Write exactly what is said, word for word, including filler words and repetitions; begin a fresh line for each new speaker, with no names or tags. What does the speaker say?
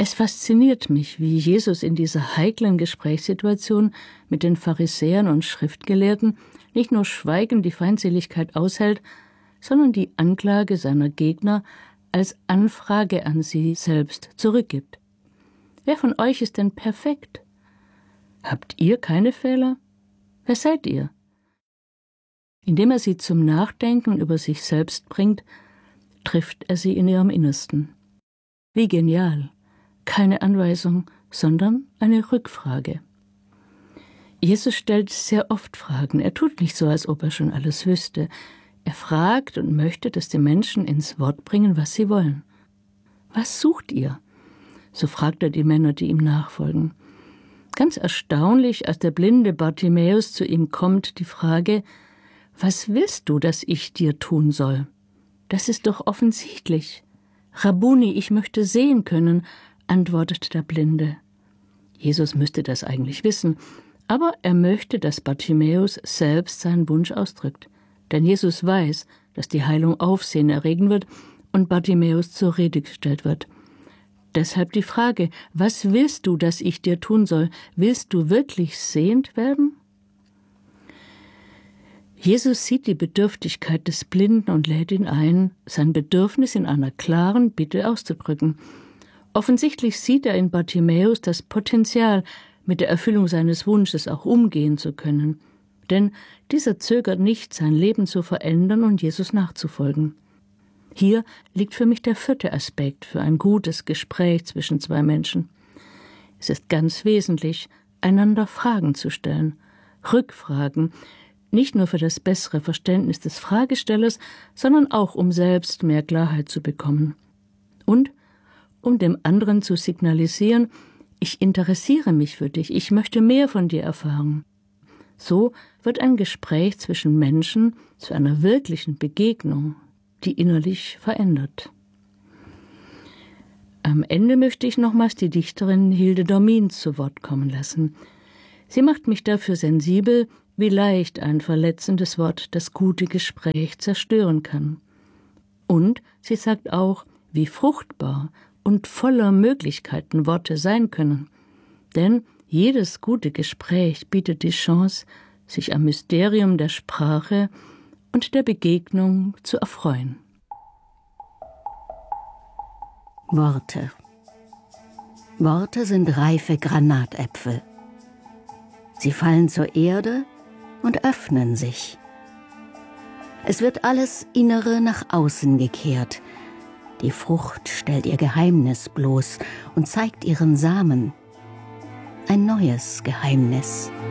Es fasziniert mich, wie Jesus in dieser heiklen Gesprächssituation mit den Pharisäern und Schriftgelehrten nicht nur schweigend die Feindseligkeit aushält, sondern die Anklage seiner Gegner als Anfrage an sie selbst zurückgibt. Wer von euch ist denn perfekt? Habt ihr keine Fehler? Wer seid ihr? Indem er sie zum Nachdenken über sich selbst bringt, trifft er sie in ihrem Innersten. Wie genial! Keine Anweisung, sondern eine Rückfrage. Jesus stellt sehr oft Fragen. Er tut nicht so, als ob er schon alles wüsste. Er fragt und möchte, dass die Menschen ins Wort bringen, was sie wollen. Was sucht ihr? So fragt er die Männer, die ihm nachfolgen. Ganz erstaunlich, als der blinde Bartimäus zu ihm kommt, die Frage: Was willst du, dass ich dir tun soll? Das ist doch offensichtlich. Rabbuni, ich möchte sehen können, antwortet der Blinde. Jesus müsste das eigentlich wissen, aber er möchte, dass Bartimäus selbst seinen Wunsch ausdrückt. Denn Jesus weiß, dass die Heilung Aufsehen erregen wird und Bartimäus zur Rede gestellt wird. Deshalb die Frage: Was willst du, dass ich dir tun soll? Willst du wirklich sehend werden? Jesus sieht die Bedürftigkeit des Blinden und lädt ihn ein, sein Bedürfnis in einer klaren Bitte auszudrücken. Offensichtlich sieht er in Bartimäus das Potenzial, mit der Erfüllung seines Wunsches auch umgehen zu können. Denn dieser zögert nicht, sein Leben zu verändern und Jesus nachzufolgen. Hier liegt für mich der vierte Aspekt für ein gutes Gespräch zwischen zwei Menschen. Es ist ganz wesentlich, einander Fragen zu stellen, Rückfragen, nicht nur für das bessere Verständnis des Fragestellers, sondern auch um selbst mehr Klarheit zu bekommen. Und um dem anderen zu signalisieren: Ich interessiere mich für dich, ich möchte mehr von dir erfahren. So wird ein Gespräch zwischen Menschen zu einer wirklichen Begegnung, die innerlich verändert. Am Ende möchte ich nochmals die Dichterin Hilde Dormins zu Wort kommen lassen. Sie macht mich dafür sensibel, wie leicht ein verletzendes Wort das gute Gespräch zerstören kann. Und sie sagt auch, wie fruchtbar und voller Möglichkeiten Worte sein können. Denn jedes gute Gespräch bietet die Chance, sich am Mysterium der Sprache und der Begegnung zu erfreuen.
Worte. Worte sind reife Granatäpfel. Sie fallen zur Erde und öffnen sich. Es wird alles Innere nach außen gekehrt. Die Frucht stellt ihr Geheimnis bloß und zeigt ihren Samen. Ein neues Geheimnis.